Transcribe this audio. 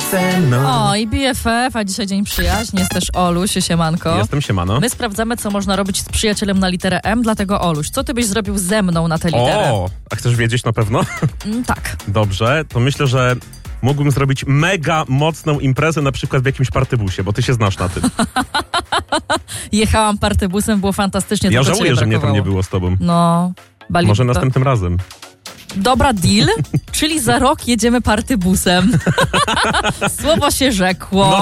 ze mną. O, i BFF, a dzisiaj Dzień Przyjaźni, jest też Oluś, siemanko. Jestem, siemano. My sprawdzamy, co można robić z przyjacielem na literę M, dlatego Oluś, co ty byś zrobił ze mną na tę literę? O, a chcesz wiedzieć na pewno? Tak. Dobrze, to myślę, że mógłbym zrobić mega mocną imprezę, na przykład w jakimś partybusie, bo ty się znasz na tym. Jechałam partybusem, było fantastycznie. Ja tylko żałuję, ciebie że mnie tam brakowało. nie było z tobą. No, Może następnym razem. Dobra, deal, czyli za rok jedziemy partybusem. Słowo się rzekło.